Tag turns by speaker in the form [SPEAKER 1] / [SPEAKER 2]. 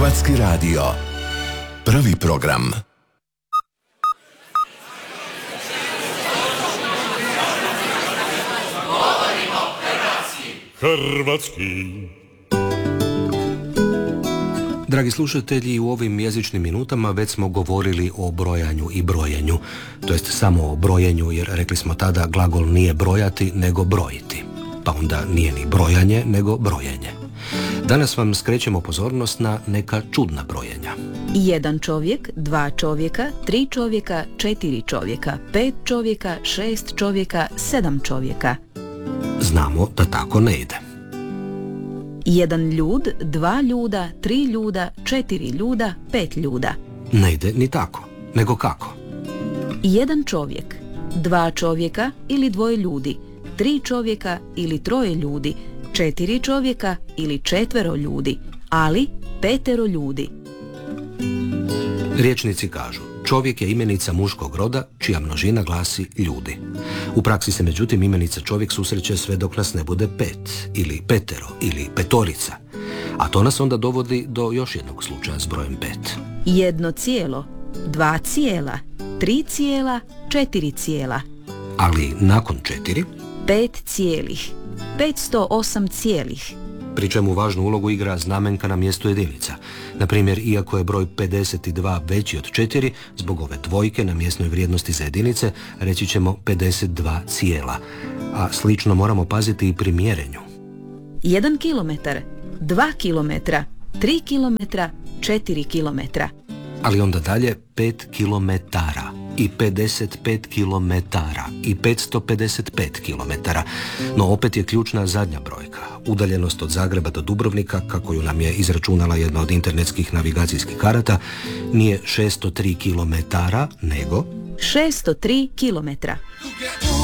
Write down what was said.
[SPEAKER 1] Hrvatski radio. Prvi program.
[SPEAKER 2] Hrvatski.
[SPEAKER 3] Dragi slušatelji, u ovim jezičnim minutama već smo govorili o brojanju i brojenju, to jest samo o brojenju, jer rekli smo tada glagol nije brojati nego brojiti, pa onda nije ni brojanje nego brojenje. Danas vam skrećemo pozornost na neka čudna brojenja.
[SPEAKER 4] 1 čovjek, 2 čovjeka, 3 čovjeka, 4 čovjeka, 5 čovjeka, 6 čovjeka, 7 čovjeka.
[SPEAKER 3] Znamo da tako ne ide.
[SPEAKER 4] 1 ljud, 2 ljuda, 3 ljuda, 4 ljuda, 5 ljuda.
[SPEAKER 3] Ne ide ni tako, nego kako?
[SPEAKER 4] 1 čovjek, 2 čovjeka ili 2 ljudi, 3 čovjeka ili 3 ljudi, 4 čovjeka ili 4 ljudi, ali 5 ljudi.
[SPEAKER 3] Rječnici kažu, čovjek je imenica muškog roda čija množina glasi ljudi. U praksi se međutim imenica čovjek susreće sve dok nas ne bude 5, ili 5 ili 5. A to nas onda dovodi do još jednog slučaja s brojem 5.
[SPEAKER 4] 1 cijelo, 2 cijela, 3 cijela, 4 cijela.
[SPEAKER 3] Ali nakon 4...
[SPEAKER 4] 5 cijelih, 508 cijelih.
[SPEAKER 3] Pri čemu važnu ulogu igra znamenka na mjestu jedinica. Na primjer, iako je broj 52 veći od 4, zbog ove dvojke na mjesnoj vrijednosti za jedinice, reći ćemo 52 cijela. A slično moramo paziti i pri mjerenju.
[SPEAKER 4] 1 kilometar, 2 kilometra, 3 kilometra, 4 kilometra.
[SPEAKER 3] Ali onda dalje 5 kilometara i 55 kilometara i 555 kilometara. No opet je ključna zadnja brojka. Udaljenost od Zagreba do Dubrovnika, kako ju nam je izračunala jedna od internetskih navigacijskih karata, nije 603 kilometara, nego
[SPEAKER 4] 603 kilometra.